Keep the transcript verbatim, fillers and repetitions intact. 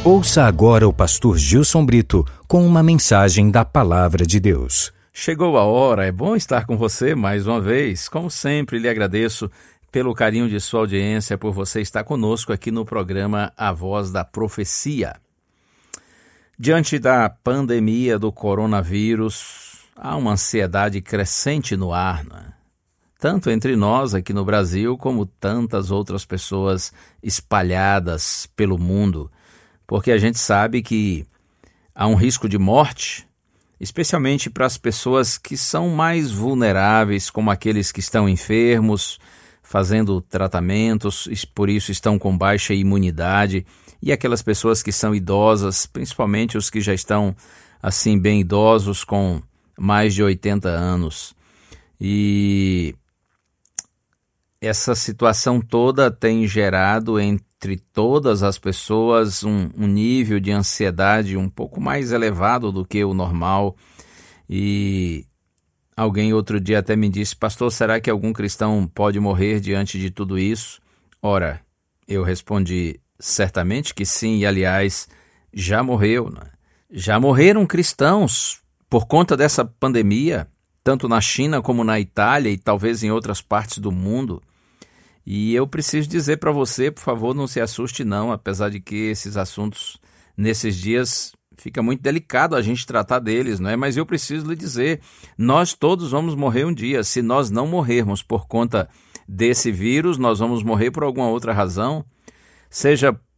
Ouça agora o pastor Gilson Brito com uma mensagem da Palavra de Deus. Chegou a hora, é bom estar com você mais uma vez. Como sempre, lhe agradeço pelo carinho de sua audiência, por você estar conosco aqui no programa A Voz da Profecia. Diante da pandemia do coronavírus, há uma ansiedade crescente no ar, né? Tanto entre nós aqui no Brasil, como tantas outras pessoas espalhadas pelo mundo, porque a gente sabe que há um risco de morte, especialmente para as pessoas que são mais vulneráveis, como aqueles que estão enfermos, fazendo tratamentos, e por isso estão com baixa imunidade, e aquelas pessoas que são idosas, principalmente os que já estão assim bem idosos, com mais de oitenta anos. E essa situação toda tem gerado entre todas as pessoas um, um nível de ansiedade um pouco mais elevado do que o normal. E alguém outro dia até me disse: pastor, será que algum cristão pode morrer diante de tudo isso? Ora, eu respondi: certamente que sim, e aliás, já morreu, né? Já morreram cristãos por conta dessa pandemia, tanto na China como na Itália e talvez em outras partes do mundo. E eu preciso dizer para você, por favor, não se assuste não, apesar de que esses assuntos, nesses dias, fica muito delicado a gente tratar deles, não é? Mas eu preciso lhe dizer, nós todos vamos morrer um dia. Se nós não morrermos por conta desse vírus, nós vamos morrer por alguma outra razão, seja